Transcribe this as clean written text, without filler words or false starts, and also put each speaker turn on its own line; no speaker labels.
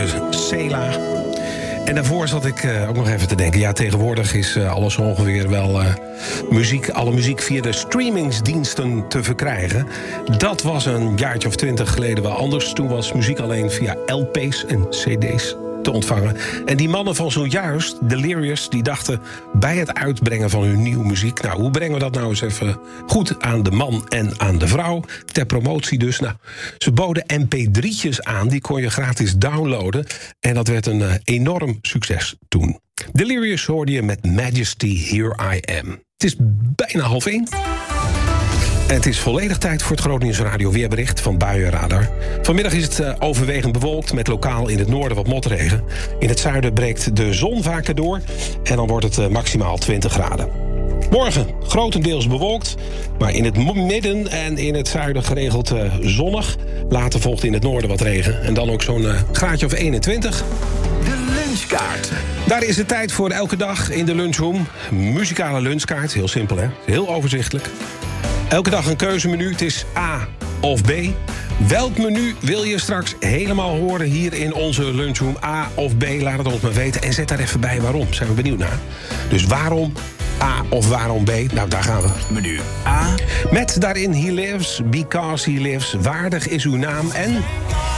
Sela. En daarvoor zat ik ook nog even te denken. Ja, tegenwoordig is alles ongeveer wel alle muziek via de streamingsdiensten te verkrijgen. Dat was een jaartje of 20 geleden wel anders. Toen was muziek alleen via LP's en CD's te ontvangen. En die mannen van zojuist, Delirious, die dachten bij het uitbrengen van hun nieuwe muziek, nou, hoe brengen we dat nou eens even goed aan de man en aan de vrouw? Ter promotie dus. Nou, ze boden mp3'tjes aan, die kon je gratis downloaden. En dat werd een enorm succes toen. Delirious hoorde je met Majesty, Here I Am. Het is bijna 12:30. En het is volledig tijd voor het Groningen Radio weerbericht van Buienradar. Vanmiddag is het overwegend bewolkt met lokaal in het noorden wat motregen. In het zuiden breekt de zon vaker door en dan wordt het maximaal 20 graden. Morgen grotendeels bewolkt, maar in het midden en in het zuiden geregeld zonnig. Later volgt in het noorden wat regen en dan ook zo'n graadje of 21.
De lunchkaart.
Daar is het tijd voor elke dag in de lunchroom. Muzikale lunchkaart, heel simpel hè, heel overzichtelijk. Elke dag een keuzemenu, het is A of B. Welk menu wil je straks helemaal horen hier in onze lunchroom? A of B, laat het ons maar weten. En zet daar even bij waarom, zijn we benieuwd naar. Dus waarom A of waarom B? Nou, daar gaan we.
Menu A.
Met daarin He Lives, Because He Lives, Waardig is uw naam en...